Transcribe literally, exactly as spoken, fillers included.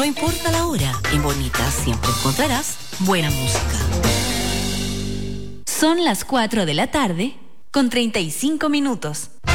No importa la hora, en Bonita siempre encontrarás buena música. Son las cuatro de la tarde con treinta y cinco minutos.